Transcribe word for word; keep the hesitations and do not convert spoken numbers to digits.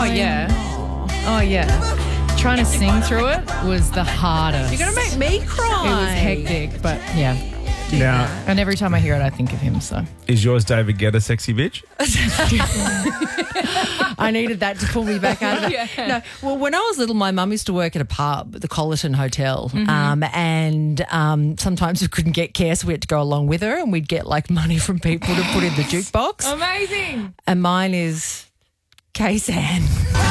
yeah. Oh, yeah. Trying to sing through it was the hardest. You're going to make me cry. It was hectic, but yeah. Now, And every time I hear it, I think of him, so. is yours David Guetta sexy bitch? I needed that to pull me back out of it. No, well, when I was little, my mum used to work at a pub, the Collerton Hotel, Mm-hmm. um, and um, sometimes we couldn't get care, so we had to go along with her, and we'd get like money from people to put in the jukebox. Amazing. And mine is K-San.